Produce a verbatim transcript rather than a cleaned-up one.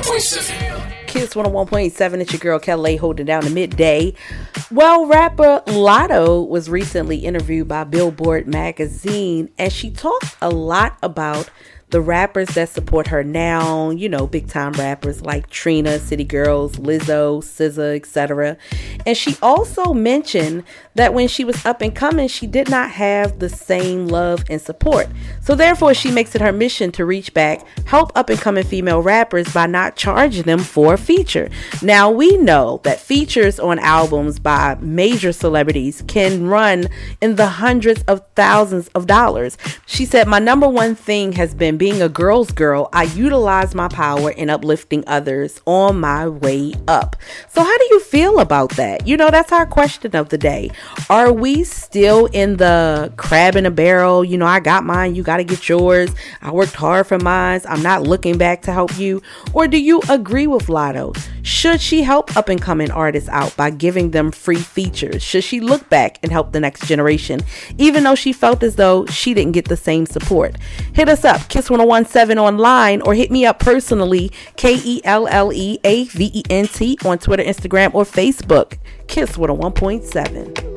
one point seven. Kiss one oh one point seven, it's your girl Kelly holding down the midday. Well, rapper Latto was recently interviewed by Billboard magazine, and she talked a lot about the rappers that support her now, you know, big time rappers like Trina, City Girls, Lizzo, S Z A, et cetera. And she also mentioned that when she was up and coming, she did not have the same love and support. So therefore, she makes it her mission to reach back, help up and coming female rappers by not charging them for a feature. Now, we know that features on albums by major celebrities can run in the hundreds of thousands of dollars. She said, my number one thing has been being a girl's girl. I utilize my power in uplifting others on my way up. So how do you feel about that? You know, that's our question of the day. Are we still in the crab in a barrel? You know, I got mine, you got to get yours. I worked hard for mine. I'm not looking back to help you. Or do you agree with Latto? Should she help up and coming artists out by giving them free features? Should she look back and help the next generation, even though she felt as though she didn't get the same support? Hit us up, Kiss one oh one seven online, or hit me up personally, K E L L E A V E N T on Twitter, Instagram, or Facebook. Kiss one oh one point seven.